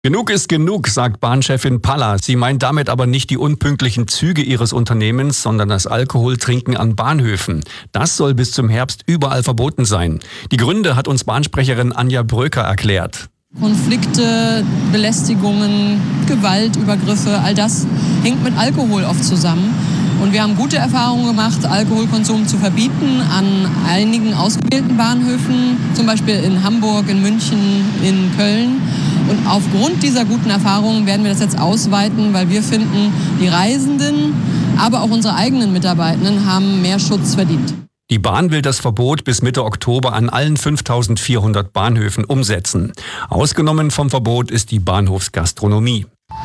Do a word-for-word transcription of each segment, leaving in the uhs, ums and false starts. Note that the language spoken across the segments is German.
Genug ist genug, sagt Bahnchefin Palla. Sie meint damit aber nicht die unpünktlichen Züge ihres Unternehmens, sondern das Alkoholtrinken an Bahnhöfen. Das soll bis zum Herbst überall verboten sein. Die Gründe hat uns Bahnsprecherin Anja Bröker erklärt. Konflikte, Belästigungen, Gewaltübergriffe, all das hängt mit Alkohol oft zusammen. Und wir haben gute Erfahrungen gemacht, Alkoholkonsum zu verbieten an einigen ausgewählten Bahnhöfen, zum Beispiel in Hamburg, in München, in Köln. Und aufgrund dieser guten Erfahrungen werden wir das jetzt ausweiten, weil wir finden, die Reisenden, aber auch unsere eigenen Mitarbeitenden haben mehr Schutz verdient. Die Bahn will das Verbot bis Mitte Oktober an allen fünftausendvierhundert Bahnhöfen umsetzen. Ausgenommen vom Verbot ist die Bahnhofsgastronomie.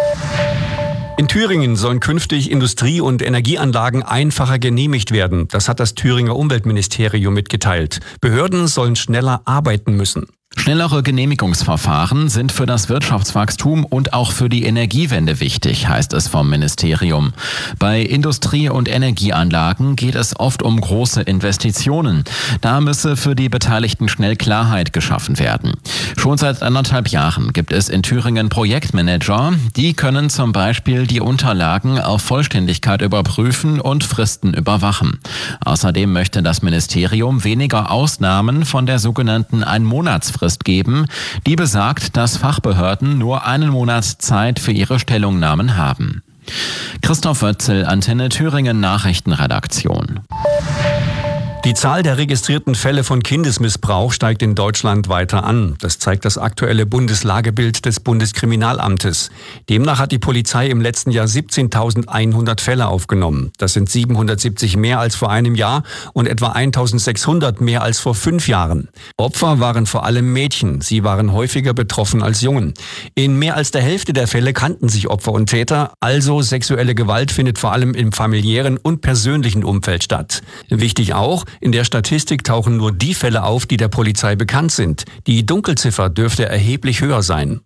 In Thüringen sollen künftig Industrie- und Energieanlagen einfacher genehmigt werden. Das hat das Thüringer Umweltministerium mitgeteilt. Behörden sollen schneller arbeiten müssen. Schnellere Genehmigungsverfahren sind für das Wirtschaftswachstum und auch für die Energiewende wichtig, heißt es vom Ministerium. Bei Industrie- und Energieanlagen geht es oft um große Investitionen. Da müsse für die Beteiligten schnell Klarheit geschaffen werden. Schon seit anderthalb Jahren gibt es in Thüringen Projektmanager. Die können zum Beispiel die Unterlagen auf Vollständigkeit überprüfen und Fristen überwachen. Außerdem möchte das Ministerium weniger Ausnahmen von der sogenannten Einmonatsfrist geben, die besagt, dass Fachbehörden nur einen Monat Zeit für ihre Stellungnahmen haben. Christoph Wötzel, Antenne Thüringen Nachrichtenredaktion. Die Zahl der registrierten Fälle von Kindesmissbrauch steigt in Deutschland weiter an. Das zeigt das aktuelle Bundeslagebild des Bundeskriminalamtes. Demnach hat die Polizei im letzten Jahr siebzehntausendeinhundert Fälle aufgenommen. Das sind siebenhundertsiebzig mehr als vor einem Jahr und etwa eintausendsechshundert mehr als vor fünf Jahren. Opfer waren vor allem Mädchen. Sie waren häufiger betroffen als Jungen. In mehr als der Hälfte der Fälle kannten sich Opfer und Täter. Also sexuelle Gewalt findet vor allem im familiären und persönlichen Umfeld statt. Wichtig auch, in der Statistik tauchen nur die Fälle auf, die der Polizei bekannt sind. Die Dunkelziffer dürfte erheblich höher sein.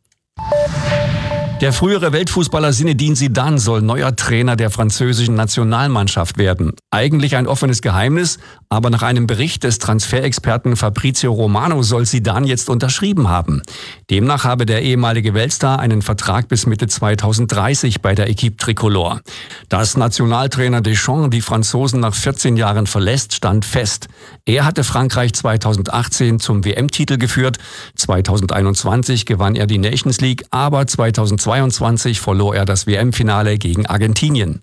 Der frühere Weltfußballer Zinedine Zidane soll neuer Trainer der französischen Nationalmannschaft werden. Eigentlich ein offenes Geheimnis, aber nach einem Bericht des Transferexperten Fabrizio Romano soll Zidane jetzt unterschrieben haben. Demnach habe der ehemalige Weltstar einen Vertrag bis Mitte zweitausenddreißig bei der Equipe Tricolore. Dass Nationaltrainer Deschamps die Franzosen nach vierzehn Jahren verlässt, stand fest. Er hatte Frankreich zweitausendachtzehn zum W M-Titel geführt. zweitausendeinundzwanzig gewann er die Nations League, aber zweitausendzweiundzwanzig verlor er das W M-Finale gegen Argentinien.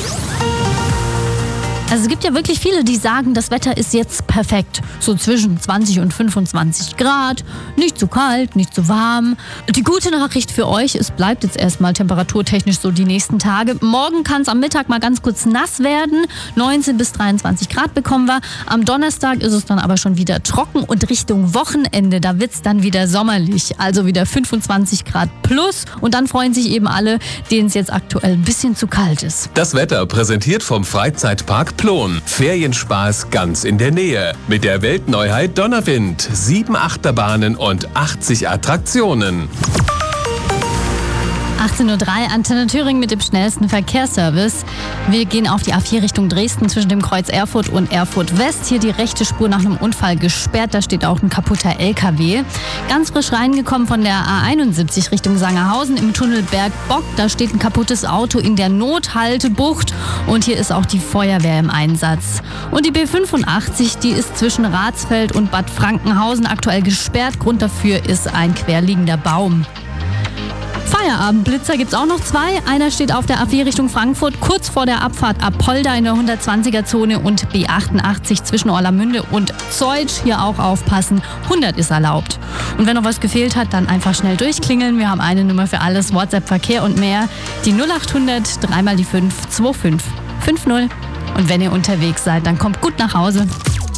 Also es gibt ja wirklich viele, die sagen, das Wetter ist jetzt perfekt. So zwischen zwanzig und fünfundzwanzig Grad, nicht zu kalt, nicht zu warm. Die gute Nachricht für euch, es bleibt jetzt erstmal temperaturtechnisch so die nächsten Tage. Morgen kann es am Mittag mal ganz kurz nass werden. neunzehn bis dreiundzwanzig Grad bekommen wir. Am Donnerstag ist es dann aber schon wieder trocken und Richtung Wochenende, da wird es dann wieder sommerlich. Also wieder fünfundzwanzig Grad plus. Und dann freuen sich eben alle, denen es jetzt aktuell ein bisschen zu kalt ist. Das Wetter präsentiert vom Freizeitpark Plon. Ferienspaß ganz in der Nähe. Mit der Weltneuheit Donnerwind. Sieben Achterbahnen und achtzig Attraktionen. achtzehn Uhr drei, Antenne Thüringen mit dem schnellsten Verkehrsservice. Wir gehen auf die A vier Richtung Dresden zwischen dem Kreuz Erfurt und Erfurt West. Hier die rechte Spur nach einem Unfall gesperrt. Da steht auch ein kaputter L K W. Ganz frisch reingekommen von der A einundsiebzig Richtung Sangerhausen im Tunnel Bergbock. Da steht ein kaputtes Auto in der Nothaltebucht. Und hier ist auch die Feuerwehr im Einsatz. Und die B fünfundachtzig, die ist zwischen Ratsfeld und Bad Frankenhausen aktuell gesperrt. Grund dafür ist ein querliegender Baum. Feierabendblitzer gibt's auch noch zwei. Einer steht auf der A vier Richtung Frankfurt, kurz vor der Abfahrt Apolda in der hundertzwanziger Zone und B achtundachtzig zwischen Orlamünde und Zeutsch. Hier auch aufpassen, hundert ist erlaubt. Und wenn noch was gefehlt hat, dann einfach schnell durchklingeln. Wir haben eine Nummer für alles, WhatsApp, Verkehr und mehr. Die null achthundert, dreimal die fünf, zwei fünf fünf null. Und wenn ihr unterwegs seid, dann kommt gut nach Hause.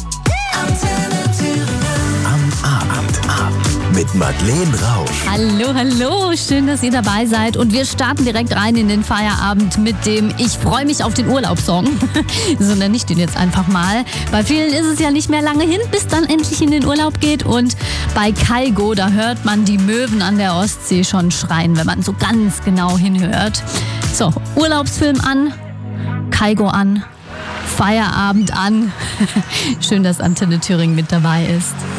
Mit Madeleine Rausch. Hallo, hallo, schön, dass ihr dabei seid. Und wir starten direkt rein in den Feierabend mit dem Ich freue mich auf den Urlaub-Song. Sondern nicht den jetzt einfach mal. Bei vielen ist es ja nicht mehr lange hin, bis dann endlich in den Urlaub geht. Und bei Kaigo, da hört man die Möwen an der Ostsee schon schreien, wenn man so ganz genau hinhört. So, Urlaubsfilm an, Kaigo an, Feierabend an. Schön, dass Antenne Thüringen mit dabei ist.